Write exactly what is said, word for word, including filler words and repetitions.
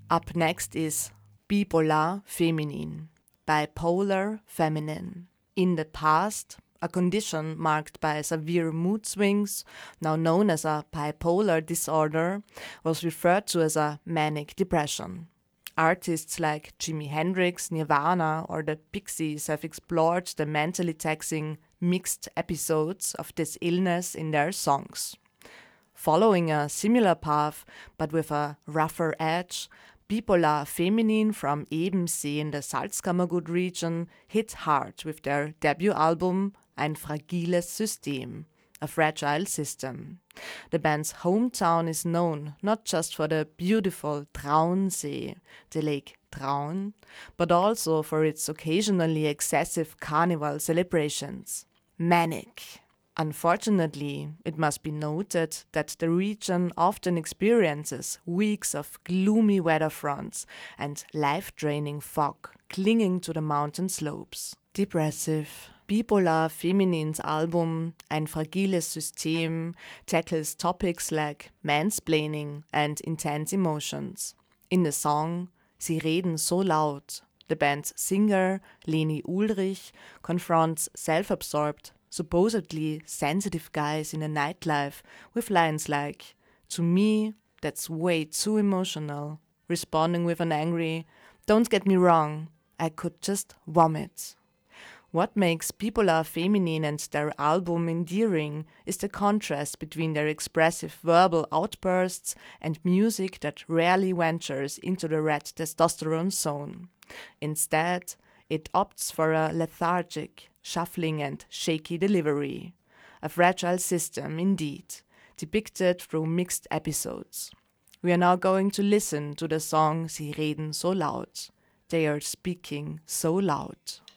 Up next is Bipolar Feminin, bipolar feminine. In the past, a condition marked by severe mood swings, now known as a bipolar disorder, was referred to as a manic depression. Artists like Jimi Hendrix, Nirvana, or the Pixies have explored the mentally taxing mixed episodes of this illness in their songs. Following a similar path, but with a rougher edge, Bipolar Feminin from Ebensee in the Salzkammergut region hit hard with their debut album Ein fragiles System, a fragile system. The band's hometown is known not just for the beautiful Traunsee, the lake Traun, but also for its occasionally excessive carnival celebrations. Manic. Unfortunately, it must be noted that the region often experiences weeks of gloomy weather fronts and life-draining fog clinging to the mountain slopes. Depressive. Bipolar Feminin's album Ein fragiles System tackles topics like mansplaining and intense emotions. In the song Sie reden so laut, the band's singer Leni Ulrich confronts self-absorbed, supposedly sensitive guys in a nightlife with lines like, "To me, that's way too emotional," responding with an angry, "Don't get me wrong, I could just vomit." What makes Bipolar Feminin and their album endearing is the contrast between their expressive verbal outbursts and music that rarely ventures into the red testosterone zone. Instead, it opts for a lethargic, shuffling and shaky delivery. A fragile system, indeed, depicted through mixed episodes. We are now going to listen to the song Sie reden so laut. They are speaking so loud.